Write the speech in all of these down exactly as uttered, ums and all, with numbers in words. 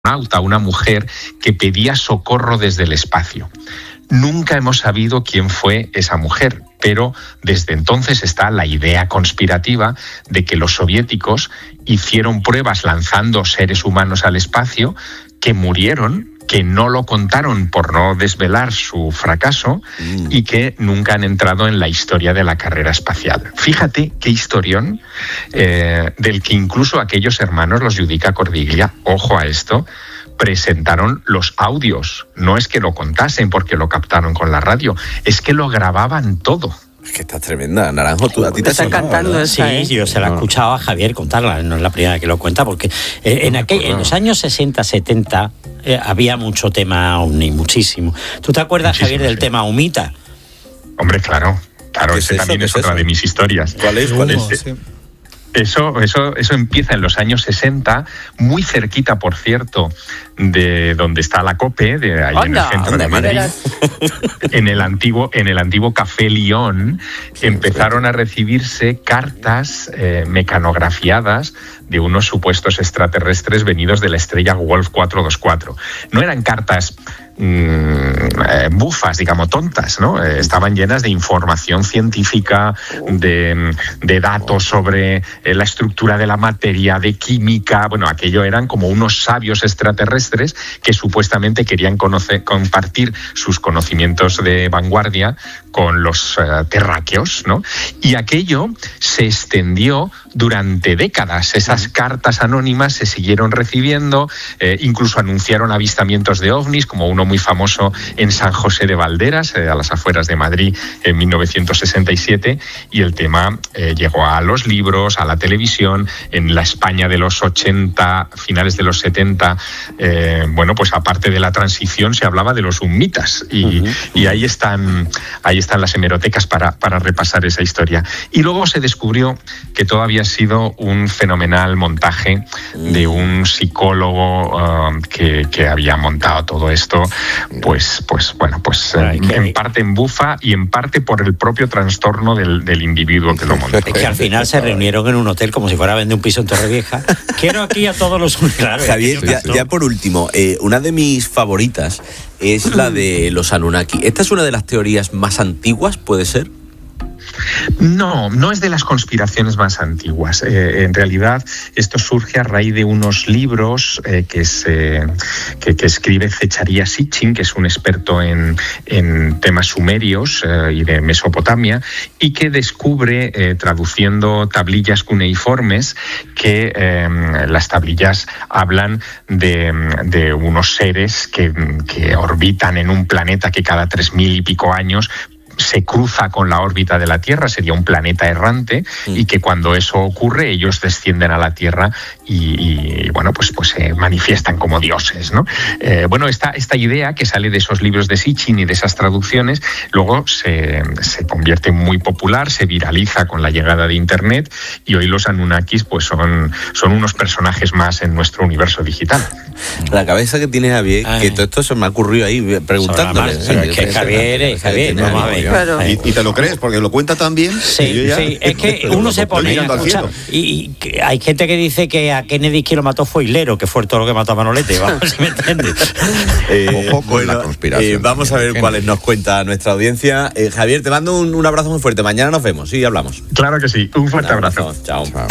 astronauta, una mujer que pedía socorro desde el espacio. Nunca hemos sabido quién fue esa mujer, pero desde entonces está la idea conspirativa de que los soviéticos hicieron pruebas lanzando seres humanos al espacio que murieron, que no lo contaron por no desvelar su fracaso mm. y que nunca han entrado en la historia de la carrera espacial. Fíjate qué historión eh, del que incluso aquellos hermanos, los Giudica Cordiglia, ojo a esto, presentaron los audios. No es que lo contasen porque lo captaron con la radio, es que lo grababan todo. Es que está tremenda, Naranjo, tú a ti te está cantando esa, ¿eh? Sí, yo se la he escuchado a Javier contarla, no es la primera vez que lo cuenta, porque eh, en, aquel, en los años sesenta, setenta eh, había mucho tema ovni, muchísimo. ¿Tú te acuerdas, muchísimo, Javier, del sí. tema Humita? Hombre, claro, claro, ese es también es, es otra de mis historias. ¿Cuál es? ¿Cuál es? Sí. Eso, eso, eso empieza en los años sesenta, muy cerquita, por cierto, de donde está la COPE, de ahí en el centro de Madrid, en el antiguo, en el antiguo Café Lión, sí, empezaron a recibirse cartas eh, mecanografiadas de unos supuestos extraterrestres venidos de la estrella Wolf cuatrocientos veinticuatro. No eran cartas mmm, eh, bufas, digamos, tontas, ¿no? Eh, estaban llenas de información científica, de, de datos sobre eh, la estructura de la materia, de química. Bueno, aquello eran como unos sabios extraterrestres que supuestamente querían conocer, compartir sus conocimientos de vanguardia con los uh, terráqueos, ¿no? Y aquello se extendió durante décadas. Esas cartas anónimas se siguieron recibiendo, eh, incluso anunciaron avistamientos de ovnis, como uno muy famoso en San José de Valderas, eh, a las afueras de Madrid, en mil novecientos sesenta y siete, y el tema eh, llegó a los libros, a la televisión. En la España de los ochenta, finales de los setenta, eh, bueno, pues aparte de la transición se hablaba de los humitas, y, uh-huh. y ahí están, ahí están las hemerotecas para, para repasar esa historia. Y luego se descubrió que todo había sido un fenomenal montaje de un psicólogo uh, que, que había montado todo esto, pues, pues bueno, pues eh, en parte en bufa y en parte por el propio trastorno del, del individuo que lo montó. Es que al final se reunieron en un hotel como si fuera a vender un piso en Torrevieja. Quiero aquí a todos los... Claro, Javier, ya, ya por último, eh, una de mis favoritas es la de los Anunnaki. ¿Esta es una de las teorías más antiguas, puede ser? No, no es de las conspiraciones más antiguas. Eh, en realidad, esto surge a raíz de unos libros eh, que, se, que, que escribe Zecharia Sitchin, que es un experto en, en temas sumerios eh, y de Mesopotamia, y que descubre, eh, traduciendo tablillas cuneiformes, que eh, las tablillas hablan de, de unos seres que, que orbitan en un planeta que cada tres mil y pico años se cruza con la órbita de la Tierra, sería un planeta errante, mm. y que cuando eso ocurre ellos descienden a la Tierra y, y bueno, pues, pues se manifiestan como dioses, ¿no? Eh, bueno, esta, esta idea que sale de esos libros de Sitchin y de esas traducciones, luego se, se convierte muy popular, se viraliza con la llegada de Internet, y hoy los Anunnakis pues son, son unos personajes más en nuestro universo digital. La cabeza que tiene Javier, Ay. que todo esto se me ha ocurrido ahí preguntándole. Sí, es que Javier, Javier, Javier vamos a ver. Claro. ¿Y, y te lo crees porque lo cuenta tan bien. Sí, ya, sí. Es que uno se pone a escuchar, y, y hay gente que dice que a Kennedy quien lo mató fue Hilero, que fue todo lo que mató a Manolete, vamos, si me entiendes. eh, Ojo con bueno, la conspiración. Eh, vamos a ver cuáles nos cuenta nuestra audiencia. Eh, Javier, te mando un, un abrazo muy fuerte. Mañana nos vemos, sí, hablamos. Claro que sí, un fuerte un abrazo. abrazo. Chao. Chao.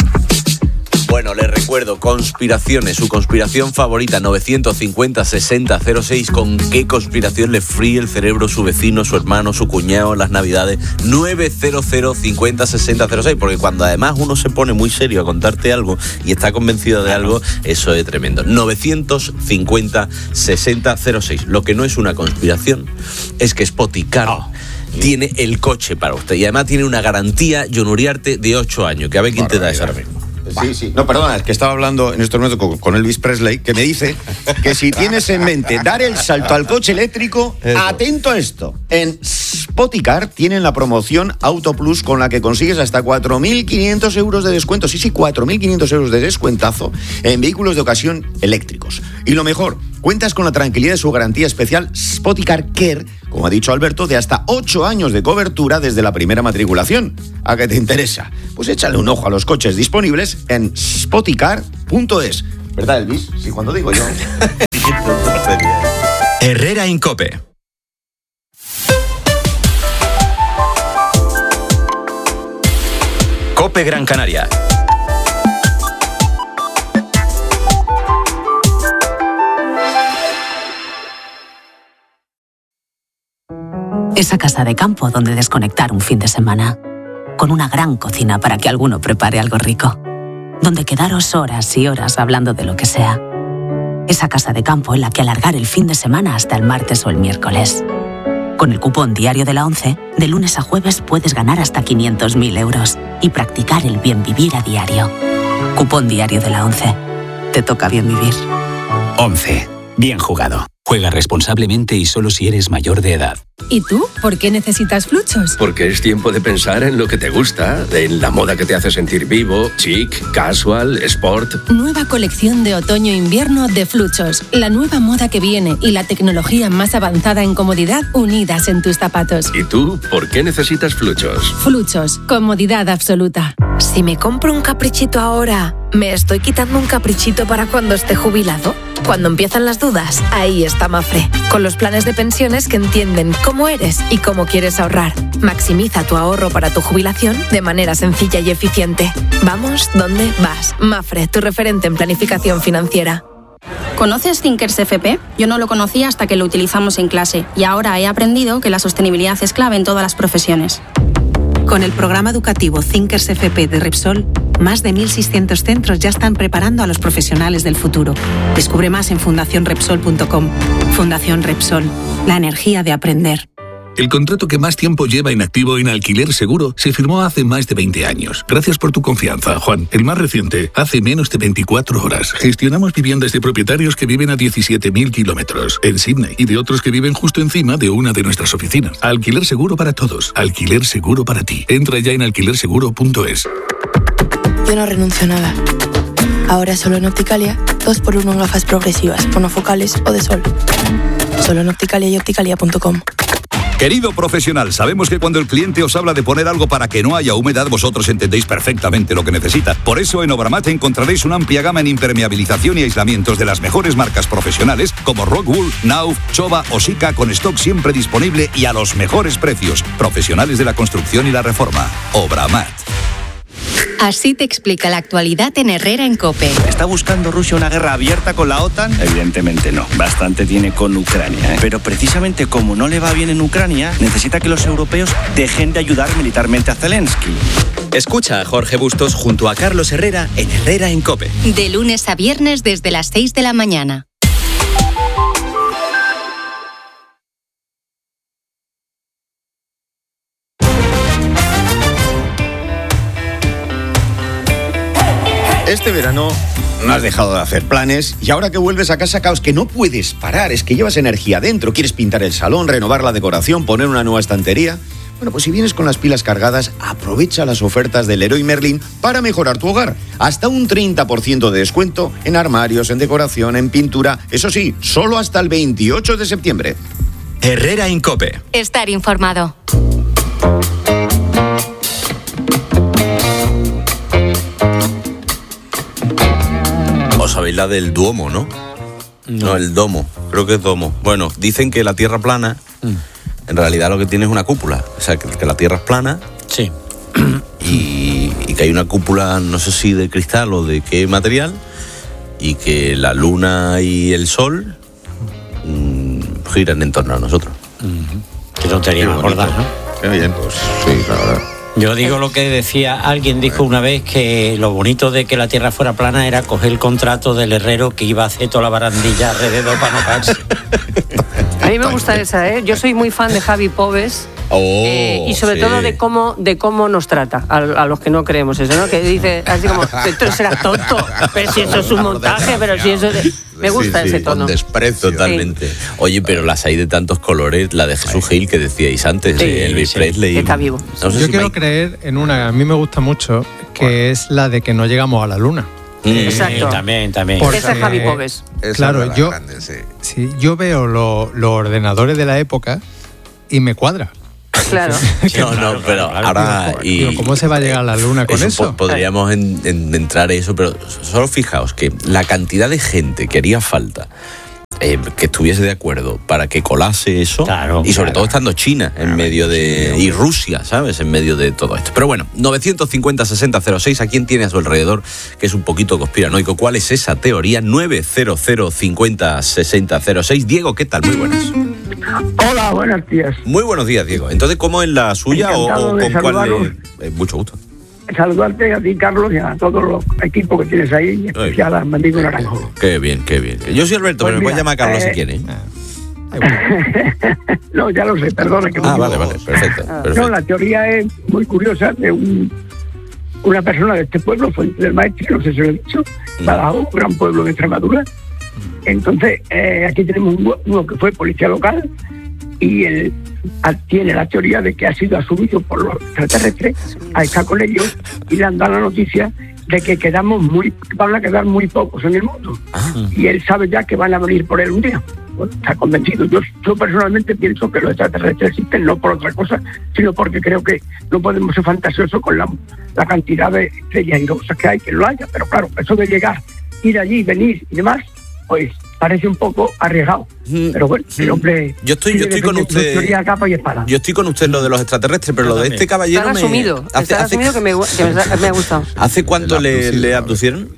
Bueno, les recuerdo, conspiraciones, su conspiración favorita, nueve cincuenta sesenta cero seis, ¿con qué conspiración le fríe el cerebro su vecino, su hermano, su cuñado en las Navidades? nueve cero cero cincuenta sesenta cero seis, porque cuando además uno se pone muy serio a contarte algo y está convencido de algo, eso es tremendo. nueve cincuenta sesenta cero seis. Lo que no es una conspiración es que Spoticar oh. tiene el coche para usted, y además tiene una garantía, John Uriarte, de ocho años, que a ver quién te da eso ahora mismo. Sí, sí. No, perdona, es que estaba hablando en este momento con, con Elvis Presley, que me dice que si tienes en mente dar el salto al coche eléctrico, eso. Atento a esto. En Spoticar tienen la promoción Auto Plus, con la que consigues hasta cuatro mil quinientos euros de descuento. Sí, sí, cuatro mil quinientos euros de descuentazo en vehículos de ocasión eléctricos. Y lo mejor, cuentas con la tranquilidad de su garantía especial Spoticar Care, como ha dicho Alberto, de hasta ocho años de cobertura desde la primera matriculación. ¿A qué te interesa? Pues échale un ojo a los coches disponibles en spoticar punto es. ¿Verdad, Elvis? Sí, cuando digo yo. Herrera en COPE. COPE Gran Canaria. Esa casa de campo donde desconectar un fin de semana. Con una gran cocina para que alguno prepare algo rico. Donde quedaros horas y horas hablando de lo que sea. Esa casa de campo en la que alargar el fin de semana hasta el martes o el miércoles. Con el cupón Diario de la ONCE, de lunes a jueves puedes ganar hasta quinientos mil euros y practicar el bien vivir a diario. Cupón Diario de la ONCE. Te toca bien vivir. ONCE. Bien jugado. Juega responsablemente y solo si eres mayor de edad. ¿Y tú? ¿Por qué necesitas Fluchos? Porque es tiempo de pensar en lo que te gusta, en la moda que te hace sentir vivo, chic, casual, sport. Nueva colección de otoño-invierno de Fluchos. La nueva moda que viene y la tecnología más avanzada en comodidad unidas en tus zapatos. ¿Y tú? ¿Por qué necesitas Fluchos? Fluchos. Comodidad absoluta. Si me compro un caprichito ahora, ¿me estoy quitando un caprichito para cuando esté jubilado? Cuando empiezan las dudas, ahí está Mafre, con los planes de pensiones que entienden cómo eres y cómo quieres ahorrar. Maximiza tu ahorro para tu jubilación de manera sencilla y eficiente. Vamos, ¿dónde vas? Mafre, tu referente en planificación financiera. ¿Conoces Thinkers F P? Yo no lo conocía hasta que lo utilizamos en clase y ahora he aprendido que la sostenibilidad es clave en todas las profesiones. Con el programa educativo Thinkers F P de Repsol, más de mil seiscientos centros ya están preparando a los profesionales del futuro. Descubre más en fundación repsol punto com. Fundación Repsol, la energía de aprender. El contrato que más tiempo lleva inactivo en Alquiler Seguro se firmó hace más de veinte años. Gracias por tu confianza, Juan. El más reciente, hace menos de veinticuatro horas. Gestionamos viviendas de propietarios que viven a diecisiete mil kilómetros en Sydney y de otros que viven justo encima de una de nuestras oficinas. Alquiler Seguro para todos. Alquiler Seguro para ti. Entra ya en alquiler seguro punto es. Yo no renuncio a nada. Ahora solo en Opticalia, dos por uno en gafas progresivas, monofocales o de sol. Solo en Opticalia y opticalia punto com. Querido profesional, sabemos que cuando el cliente os habla de poner algo para que no haya humedad, vosotros entendéis perfectamente lo que necesita. Por eso en Obramat encontraréis una amplia gama en impermeabilización y aislamientos de las mejores marcas profesionales como Rockwool, Nauf, Chova o Sika, con stock siempre disponible y a los mejores precios. Profesionales de la construcción y la reforma. Obramat. Así te explica la actualidad en Herrera en COPE. ¿Está buscando Rusia una guerra abierta con la OTAN? Evidentemente no. Bastante tiene con Ucrania, ¿eh? Pero precisamente como no le va bien en Ucrania, necesita que los europeos dejen de ayudar militarmente a Zelensky. Escucha a Jorge Bustos junto a Carlos Herrera en Herrera en COPE. De lunes a viernes desde las seis de la mañana. Este verano no has dejado de hacer planes y ahora que vuelves a casa, caos, que no puedes parar, es que llevas energía dentro, quieres pintar el salón, renovar la decoración, poner una nueva estantería. Bueno, pues si vienes con las pilas cargadas, aprovecha las ofertas del Leroy Merlin para mejorar tu hogar. Hasta un treinta por ciento de descuento en armarios, en decoración, en pintura. Eso sí, solo hasta el veintiocho de septiembre. Herrera en COPE. Estar informado. Sabéis la del Duomo, ¿no? ¿no? No, el domo, creo que es domo. Bueno, dicen que la Tierra plana, mm. en realidad lo que tiene es una cúpula. O sea, que, que la Tierra es plana. Sí. Y, y que hay una cúpula, no sé si de cristal o de qué material, y que la Luna y el Sol mmm, giran en torno a nosotros. Mm-hmm. Qué tontería me acordar, ¿no? Qué bien, pues sí, la verdad. Yo digo lo que decía, alguien dijo una vez que lo bonito de que la tierra fuera plana era coger el contrato del herrero que iba a hacer toda la barandilla alrededor para no caerse. A mí me gusta esa, ¿eh? Yo soy muy fan de Javi Pobes. Oh, eh, y sobre sí. todo de cómo de cómo nos trata a, a los que no creemos eso, ¿no? Que dice así como, esto será tonto, pero si eso es un montaje, pero si eso es... Me gusta sí, sí, ese tono. Con desprecio. Totalmente. Sí. Oye, pero las hay de tantos colores, la de Jesús Gil que decíais antes, sí, eh, Elvis sí, Presley. Que está vivo. No sé Yo si quiero me... creer en una, a mí me gusta mucho, que bueno. es la de que no llegamos a la luna. Mm. Exacto. Sí, también, también. Porque, Esa es Javi Pobes. Claro, yo, grande, sí. Sí, yo veo los lo ordenadores de la época y me cuadra. Claro. No, no, pero ahora... Y, Digo, ¿cómo se va a llegar a la luna con eso? eso? Podríamos en, en, entrar en eso, pero solo fijaos que la cantidad de gente que haría falta eh, que estuviese de acuerdo para que colase eso, claro, y sobre claro. todo estando China en medio de... y Rusia, ¿sabes? En medio de todo esto. Pero bueno, novecientos cincuenta sesenta cero seis, ¿a quién tiene a su alrededor que es un poquito conspiranoico? ¿Cuál es esa teoría? nueve cero cero cincuenta sesenta cero seis. Diego, ¿qué tal? Muy buenas. Hola, buenos días. Muy buenos días, Diego. Entonces, ¿cómo es la suya o, o con cuál? Le... Eh, mucho gusto. Saludarte a ti, Carlos, y a todos los equipos que tienes ahí, en especial a Mandigo Naranjo. Qué bien, qué bien. Yo soy Alberto, pues pero mira, me puedes llamar Carlos eh... si quieres. No, ya lo sé, perdona. Que ah, vale, vale, perfecto, perfecto. No, la teoría es muy curiosa de un, una persona de este pueblo, Fuente del Maestre, no sé si lo he dicho, Badajoz, un gran pueblo de Extremadura. Entonces, eh, aquí tenemos un, uno que fue policía local y él tiene la teoría de que ha sido asumido por los extraterrestres a estar con ellos y le han dado la noticia de que quedamos muy, van a quedar muy pocos en el mundo. Ah. Y él sabe ya que van a venir por él un día. Bueno, está convencido. Yo, yo personalmente pienso que los extraterrestres existen no por otra cosa, sino porque creo que no podemos ser fantasiosos con la, la cantidad de estrellas y cosas que hay, que lo haya. Pero claro, eso de llegar, ir allí, venir y demás, pues parece un poco arriesgado. Mm. Pero bueno, el hombre... Yo estoy, yo estoy con usted... Teoría, capa y espada. Yo estoy con usted en lo de los extraterrestres, pero yo lo de este caballero Están me... asumido. Hace, Están hace, asumido que me, que me, me ha gustado. ¿Hace cuánto le, le abducieron?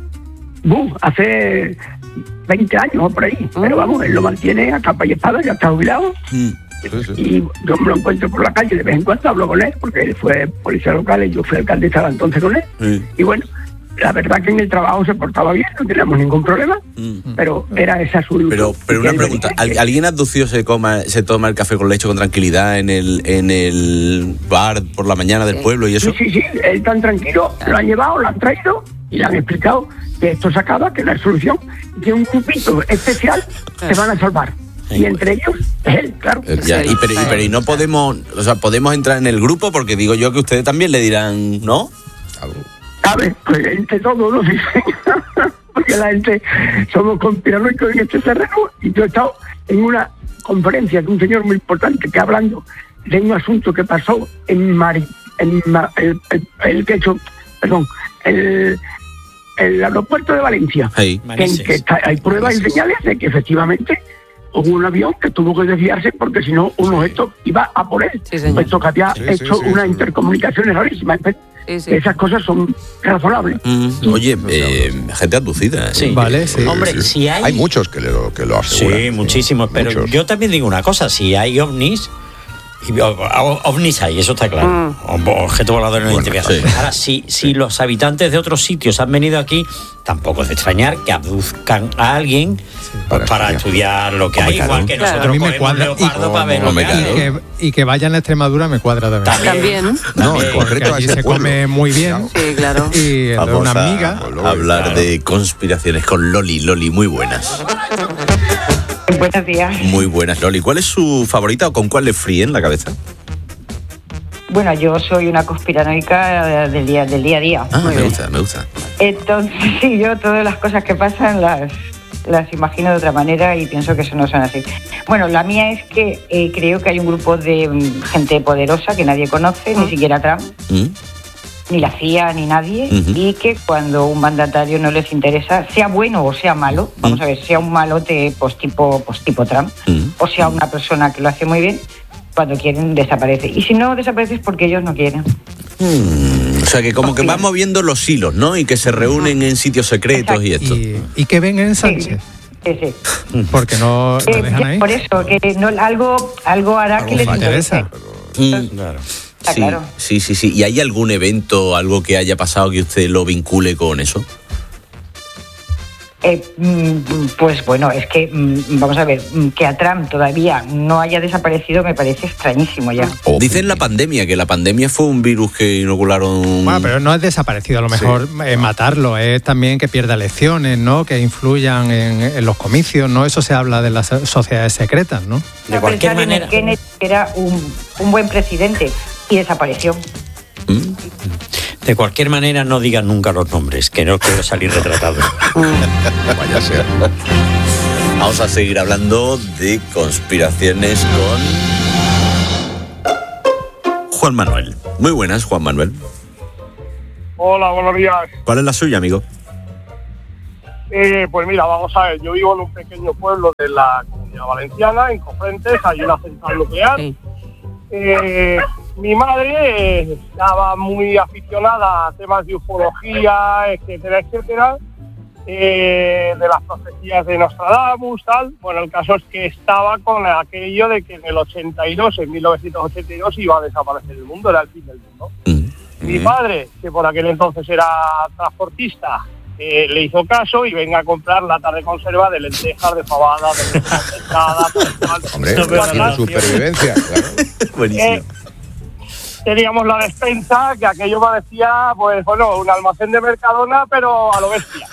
Uh, hace veinte años o por ahí. Mm. Pero vamos, él lo mantiene a capa y espada, ya está jubilado. Mm. Sí, sí. Y yo me lo encuentro por la calle de vez en cuando, hablo con él, porque él fue policía local y yo fui alcaldesa entonces con él. Sí. Y bueno, la verdad que en el trabajo se portaba bien, no teníamos ningún problema, mm. pero era esa su... Pero, pero una pregunta, ¿alguien abducido se coma, se toma el café con leche con tranquilidad en el en el bar por la mañana del pueblo y eso? Sí, sí, sí, él tan tranquilo, lo han llevado, lo han traído y le han explicado que esto se acaba, que no hay solución, que un grupito especial se van a salvar. Y entre ellos, él, claro. Ya, y, pero, y, pero y no podemos, o sea, podemos entrar en el grupo porque digo yo que ustedes también le dirán, ¿no? A ver, pues entre todos, ¿no? Porque la gente somos conspiranoicos en este terreno y yo he estado en una conferencia de un señor muy importante que hablando de un asunto que pasó en Mari, en Ma, el, el, el que hecho, perdón, el, el aeropuerto de Valencia, hey, en que está, hay pruebas y señales de que efectivamente hubo un avión que tuvo que desviarse porque si no un objeto iba a por él, sí, puesto que había sí, hecho sí, sí, una sí. intercomunicación rarísima. Sí, sí. Esas cosas son razonables. Mm, oye, eh, gente abducida. ¿eh? Sí. Vale, sí. Hombre, sí. si hay... Hay muchos que lo, que lo aseguran. Sí, muchísimos. Pero muchos. Yo también digo una cosa. Si hay ovnis... Y, o, o, ovnis hay, eso está claro. Mm. Objeto volador no identificado. Sí. Ahora, si, si sí. los habitantes de otros sitios han venido aquí, tampoco es de extrañar que abduzcan a alguien sí, para, para estudiar lo que hay, igual que claro. nosotros cogemos un leopardo para ver lo que hay. Y que, y que vayan a Extremadura me cuadra también. También. No, en concreto allí se pueblo. Come muy bien. Sí, claro. Y vamos una amiga. A hablar claro. de conspiraciones con Loli. Loli, muy buenas. Buenos días. Muy buenas, Loli. ¿Cuál es su favorita o con cuál le fríen la cabeza? Bueno, yo soy una conspiranoica del día, del día a día. Ah, me gusta, me gusta. Entonces, sí, yo todas las cosas que pasan las, las imagino de otra manera y pienso que eso no son así. Bueno, la mía es que eh, creo que hay un grupo de um, gente poderosa que nadie conoce, ¿Mm? Ni siquiera Trump, ¿Mm? Ni la C I A, ni nadie, uh-huh. y que cuando un mandatario no les interesa, sea bueno o sea malo, uh-huh. vamos a ver, sea un malote pues, tipo, pues, tipo Trump, uh-huh. o sea una persona que lo hace muy bien, cuando quieren desaparece. Y si no desaparece es porque ellos no quieren. Hmm, o sea que como que van moviendo los hilos, ¿no? Y que se reúnen en sitios secretos. Exacto. Y esto. ¿Y, y qué ven en Sánchez? Sí, sí. sí. Porque no eh, lo dejan ahí. Por eso, que no, algo, algo hará ¿Algo que les interese. Mm, claro. Sí, claro. sí, sí, sí. ¿Y hay algún evento, algo que haya pasado que usted lo vincule con eso? Eh, pues bueno, es que, vamos a ver, que a Trump todavía no haya desaparecido me parece extrañísimo ya. Oh. Dicen la pandemia, que la pandemia fue un virus que inocularon... Bueno, pero no es desaparecido, a lo mejor sí. eh, matarlo, es también que pierda elecciones, ¿no? Que influyan en, en los comicios, ¿no? Eso se habla de las sociedades secretas, ¿no? De cualquier manera. Kennedy era un, un buen presidente y desapareció. ¿Mm? De cualquier manera, no digan nunca los nombres, que no quiero salir retratado. Vaya sea. Vamos a seguir hablando de conspiraciones con Juan Manuel. Muy buenas, Juan Manuel. Hola, buenos días. ¿Cuál es la suya, amigo? Eh, pues mira, vamos a ver, yo vivo en un pequeño pueblo de la Comunidad Valenciana, en Cofrentes, hay una central nuclear. Sí. Eh, mi madre eh, estaba muy aficionada a temas de ufología, etcétera, etcétera, eh, de las profecías de Nostradamus, tal. Bueno, el caso es que estaba con aquello de que en el ochenta y dos, en mil novecientos ochenta y dos, iba a desaparecer el mundo, era el fin del mundo. Mm. Mi padre, que por aquel entonces era transportista, Eh, le hizo caso y venga a comprar latas de conserva de lentejas, de fabada, de lentejas pescadas, hombre, de supervivencia, claro. Buenísimo. Eh, teníamos la despensa, que aquello parecía, pues bueno, un almacén de Mercadona, pero a lo bestia.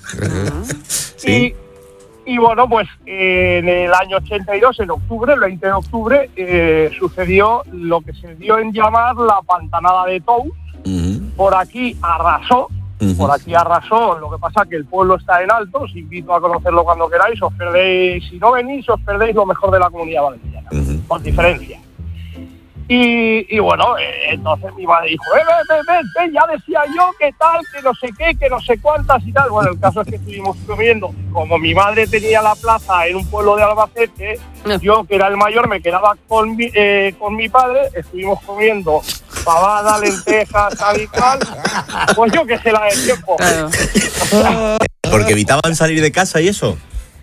Sí. Y, y bueno, pues eh, en el año ochenta y dos, en octubre, el veinte de octubre, eh, sucedió lo que se dio en llamar la pantanada de Tous. Uh-huh. Por aquí arrasó. Uh-huh. Por aquí arrasó, lo que pasa que el pueblo está en alto, os invito a conocerlo cuando queráis, os perdéis, si no venís, os perdéis lo mejor de la Comunidad Valenciana, uh-huh. por diferencia. Y, y bueno, eh, entonces mi madre dijo, ven, ven, ven, ven, ya decía yo que tal, que no sé qué, que no sé cuántas y tal. Bueno, el caso es que estuvimos comiendo, como mi madre tenía la plaza en un pueblo de Albacete, no. yo que era el mayor me quedaba con mi, eh, con mi padre, estuvimos comiendo pavada, lentejas, tal y cual, pues yo que sé la del tiempo. Claro. ¿Porque evitaban salir de casa y eso?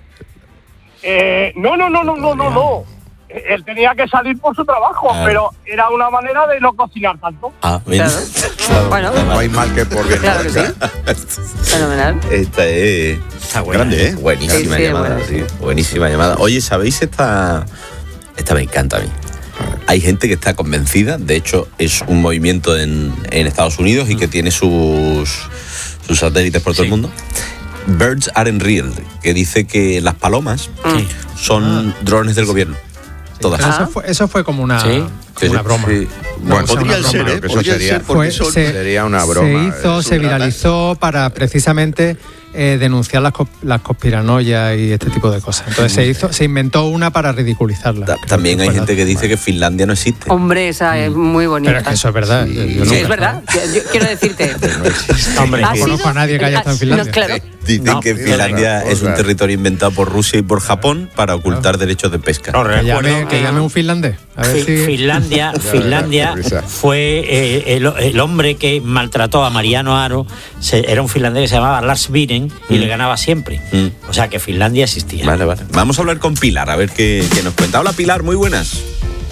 Eh, no, no, no, no, no, no, no. Él tenía que salir por su trabajo, claro. pero era una manera de no cocinar tanto. Ah, bien. Claro. Claro. Bueno, no hay mal que por bien. Claro que sí. Fenomenal. Esta es está grande, ¿eh? Buenísima sí, sí, llamada, bueno. sí. Buenísima llamada. Oye, ¿sabéis esta? Esta me encanta a mí. Hay gente que está convencida, de hecho es un movimiento en, en Estados Unidos y que tiene sus, sus satélites por todo sí. el mundo. Birds aren't real, que dice que las palomas sí. son ah. drones del gobierno. Todas. Ah. Eso, fue, eso fue como una, sí, sí, una broma. Sí. No, bueno, podría ser, broma, ¿eh? Eso podría sería, ser porque eso se, sería una broma. Se hizo, se viralizó para precisamente eh, denunciar las, las conspiranoias y este tipo de cosas. Entonces se hizo, se inventó una para ridiculizarla. Ta- también hay gente que dice que Finlandia no existe. Hombre, esa es muy bonita. Pero es que eso es verdad. Sí, yo, yo yo sí es verdad. Yo, yo quiero decirte. No Hombre, no conozco a nadie que haya estado en Finlandia. No, claro. Dicen no, que Finlandia es un territorio inventado por Rusia y por Japón para ocultar no. derechos de pesca. No, que, llame, que llame un finlandés. A ver Fi- si... Finlandia, Finlandia fue eh, el, el hombre que maltrató a Mariano Aro. Se, era un finlandés que se llamaba Lars Viren y mm. le ganaba siempre. Mm. O sea que Finlandia existía. Vale, vale. Vamos a hablar con Pilar, a ver qué, qué nos cuenta. Hola Pilar, muy buenas.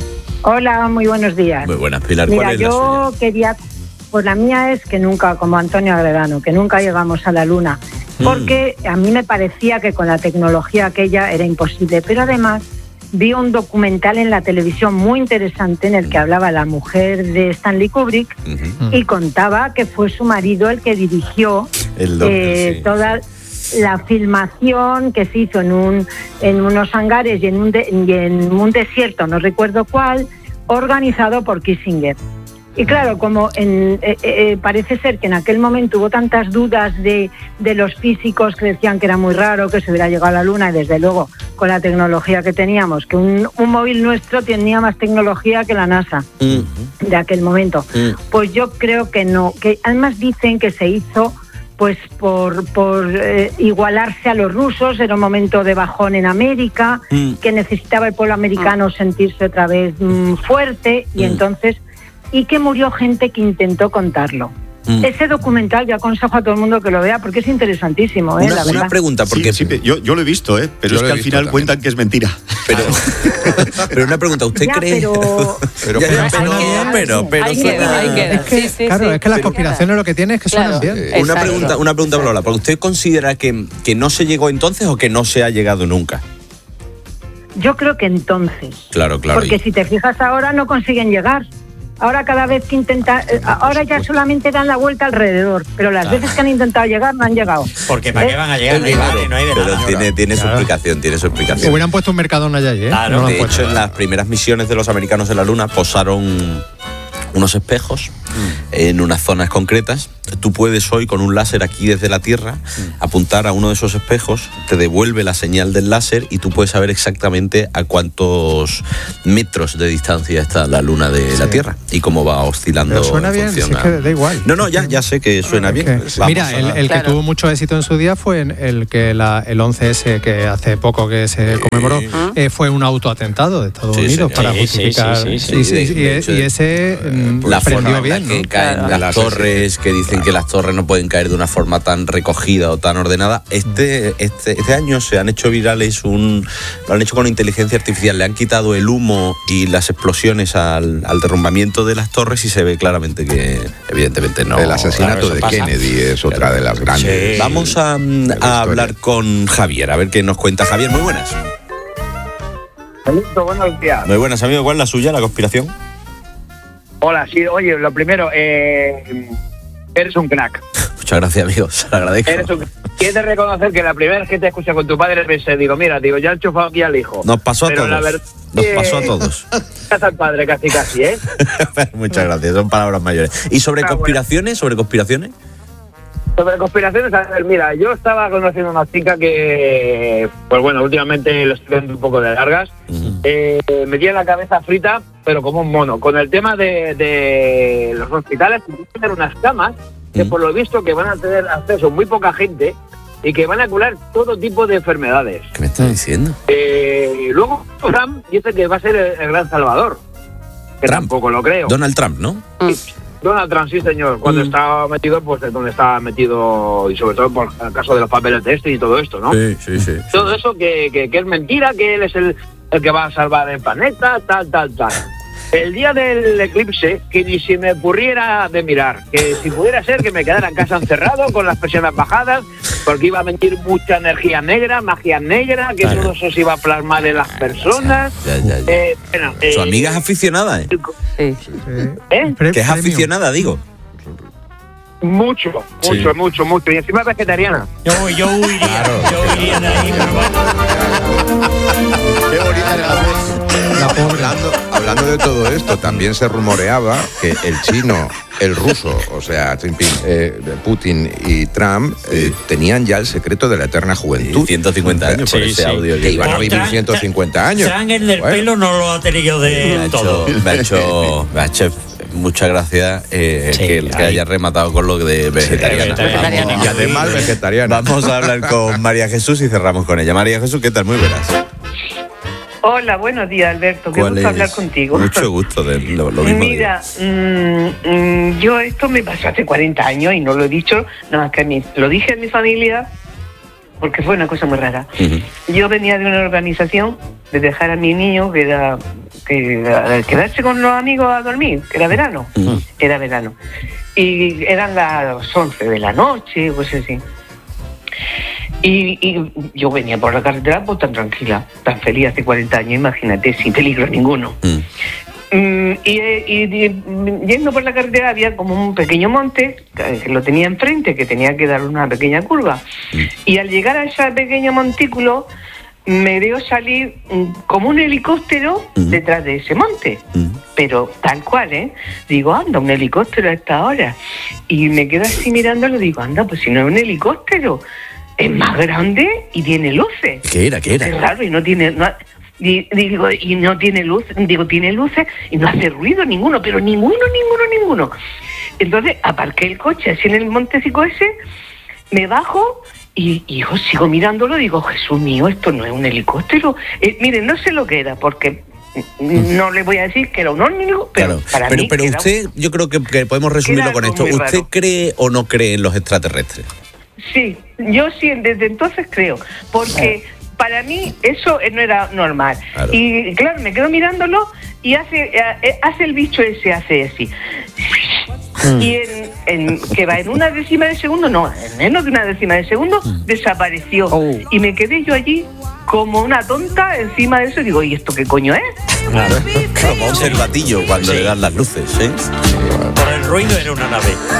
Hola, muy buenos días. Muy buenas, Pilar. Mira, ¿cuál es yo la quería... Pues la mía es que nunca, como Antonio Agredano, que nunca llegamos a la Luna. Porque a mí me parecía que con la tecnología aquella era imposible. Pero además vi un documental en la televisión muy interesante en el que hablaba la mujer de Stanley Kubrick uh-huh. y contaba que fue su marido el que dirigió el doctor, eh, sí. toda la filmación que se hizo en, un, en unos hangares y en, un de, y en un desierto, no recuerdo cuál, organizado por Kissinger. Y claro, como en, eh, eh, parece ser que en aquel momento hubo tantas dudas de, de los físicos que decían que era muy raro que se hubiera llegado a la Luna, y desde luego con la tecnología que teníamos, que un, un móvil nuestro tenía más tecnología que la NASA uh-huh. de aquel momento, uh-huh. pues yo creo que no, que además dicen que se hizo pues por, por eh, igualarse a los rusos, era un momento de bajón en América, uh-huh. que necesitaba el pueblo americano uh-huh. sentirse otra vez mm, fuerte, y uh-huh. entonces... y que murió gente que intentó contarlo. Mm. Ese documental yo aconsejo a todo el mundo que lo vea porque es interesantísimo, ¿eh? Una, la una verdad. pregunta, porque sí, sí, yo, yo lo he visto, ¿eh? Pero yo es que al final también cuentan que es mentira. Pero, pero una pregunta, ¿usted ya, cree? Pero, pero, pero, pero, pero, pero hay que, hay que, es que, sí, sí, claro, sí, es que las conspiraciones lo que tienen es que claro, suenan bien. Una Exacto. pregunta, una pregunta, Lola, ¿porque usted considera que, que no se llegó entonces o que no se ha llegado nunca? Yo creo que entonces. Claro, claro. Porque y... si te fijas ahora no consiguen llegar. Ahora cada vez que intentan, ahora ya solamente dan la vuelta alrededor, pero las claro. veces que han intentado llegar no han llegado. Porque ¿para ¿Eh? qué van a llegar? No hay, vale, no hay de pero nada. tiene, tiene claro. su explicación, tiene su explicación. Hubieran puesto un Mercadona allá, ¿eh? Claro, no de hecho en las primeras misiones de los americanos en la Luna posaron unos espejos en unas zonas concretas. Tú puedes hoy con un láser aquí desde la Tierra apuntar a uno de esos espejos, te devuelve la señal del láser y tú puedes saber exactamente a cuántos metros de distancia está la Luna de sí. la Tierra y cómo va oscilando. Pero suena bien, si es que da igual. No, no, ya, ya sé que suena okay. bien. Vamos Mira, a... el, el claro. que tuvo mucho éxito en su día fue el que la, el once ese que hace poco que se conmemoró, sí. eh, fue un autoatentado de Estados sí, Unidos señor. para sí, justificar. Sí, sí, sí, sí, sí, sí, sí, sí, y, y ese eh, la prendió bien, que ¿no? caen claro. las torres, que dicen claro. que las torres no pueden caer de una forma tan recogida o tan ordenada. Este, este, este año se han hecho virales un, lo han hecho con inteligencia artificial, le han quitado el humo y las explosiones al, al derrumbamiento de las torres y se ve claramente que evidentemente no. El asesinato claro, de pasa. Kennedy es otra claro. de las grandes. Sí. Vamos a, a hablar con Javier, a ver qué nos cuenta. Javier, muy buenas. Listo, buenos días. Muy buenas, amigo. ¿Cuál es la suya, la conspiración? Hola, sí, oye, lo primero, eh, eres un crack. Muchas gracias, amigo, se lo agradezco. Eres un... Quiero de reconocer que la primera vez que te escuché con tu padre pensé, digo, mira, digo, ya he enchufado aquí al hijo. Nos pasó a Pero todos, verdad, nos pasó a todos. Estás al padre casi casi, ¿eh? Muchas gracias, son palabras mayores. ¿Y sobre ah, conspiraciones, bueno. sobre conspiraciones? Sobre conspiraciones, a ver, mira, yo estaba conociendo a una chica que, pues bueno, últimamente lo estoy viendo un poco de largas, uh-huh. eh, me tiene la cabeza frita, pero como un mono, con el tema de, de los hospitales, que tienen unas camas, que uh-huh. por lo visto que van a tener acceso muy poca gente y que van a curar todo tipo de enfermedades. ¿Qué me estás diciendo? Eh, luego Trump dice que va a ser el, el gran salvador, que Trump. tampoco lo creo. Donald Trump, ¿no? Sí. Donald Trump, sí señor, cuando mm. estaba metido, pues donde estaba metido, y sobre todo por el caso de los papeles de este y todo esto, ¿no? Sí, sí, sí. Todo eso que, que, que es mentira, que él es el, el que va a salvar el planeta, tal, tal, tal. El día del eclipse, que ni si me ocurriera de mirar, que si pudiera ser que me quedara en casa encerrado con las persianas bajadas, porque iba a venir mucha energía negra, magia negra, que claro. todo eso se iba a plasmar en las personas. Ya, ya, ya. Eh, bueno, eh, Su amiga es aficionada, ¿eh? Sí. ¿Eh? Que es aficionada, digo. Mucho, mucho, sí. mucho, mucho. Y encima es vegetariana. Yo, yo iría, claro, yo iría de ahí, pero bueno. Qué bonita era la voz. Hablando, hablando de todo esto, también se rumoreaba que el chino, el ruso, o sea, eh, Putin y Trump eh, tenían ya el secreto de la eterna juventud. ciento cincuenta años sí, por ese sí. audio. Que iban a vivir ciento cincuenta años. Trump el del bueno. pelo no lo ha tenido de me ha todo. Hecho, me ha hecho, me ha hecho muchas gracias eh, sí, que, que haya rematado con lo de vegetariana. Sí, vegetariana. Y además vegetariana. Vamos a hablar con María Jesús y cerramos con ella. María Jesús, ¿qué tal? Muy buenas. Hola, buenos días, Alberto. Qué gusto hablar contigo. Mucho gusto, de lo, lo mismo. Mira, mmm, mmm, yo esto me pasó hace cuarenta años y no lo he dicho, nada más que a mí. Lo dije a mi familia porque fue una cosa muy rara. Uh-huh. Yo venía de una organización de dejar a mi niño, que era, que era quedarse con los amigos a dormir, que era verano. Uh-huh. Era verano. Y eran las once de la noche, pues así. Y, y yo venía por la carretera pues tan tranquila, tan feliz hace cuarenta años, imagínate, sin peligro ninguno. Mm. Mm, y, y, y yendo por la carretera había como un pequeño monte, que lo tenía enfrente, que tenía que dar una pequeña curva. Mm. Y al llegar a ese pequeño montículo me veo salir como un helicóptero mm. detrás de ese monte. Mm. Pero tal cual, ¿eh? Digo, anda, un helicóptero a esta hora. Y me quedo así mirándolo, digo, anda, pues si no es un helicóptero, es más grande y tiene luces. ¿Qué era? ¿Qué era? Es raro, y no tiene... No, digo, y no tiene luz, digo, tiene luces y no hace ruido ninguno, pero ninguno, ninguno, ninguno. Entonces aparqué el coche así en el montecico ese, me bajo y, y yo sigo mirándolo, digo, Jesús mío, esto no es un helicóptero. Eh, miren, no sé lo que era, porque... No le voy a decir que era un ómnibus, pero claro, para pero, mí pero usted, un... yo creo que, que podemos resumirlo con esto. ¿Usted raro. cree o no cree en los extraterrestres? Sí, yo sí, desde entonces creo, porque ah. para mí eso no era normal. Claro. Y claro, me quedo mirándolo y hace hace el bicho ese, hace así. Mm. Y en, en que va en una décima de segundo, no, en menos de una décima de segundo, mm. desapareció. Oh. Y me quedé yo allí como una tonta encima de eso y digo, ¿y esto qué coño es? Claro. Como un cervatillo cuando sí. le dan las luces, ¿eh? Por el ruido era una nave.